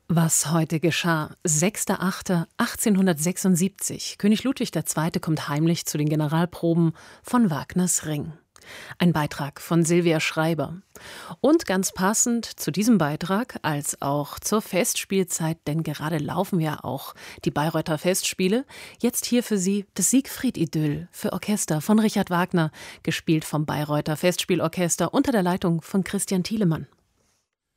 Was heute geschah. 6.8.1876. König Ludwig II. Kommt heimlich zu den Generalproben von Wagners Ring. Ein Beitrag von Silvia Schreiber. Und ganz passend zu diesem Beitrag, als auch zur Festspielzeit, denn gerade laufen ja auch die Bayreuther Festspiele, jetzt hier für Sie das Siegfried-Idyll für Orchester von Richard Wagner, gespielt vom Bayreuther Festspielorchester unter der Leitung von Christian Thielemann.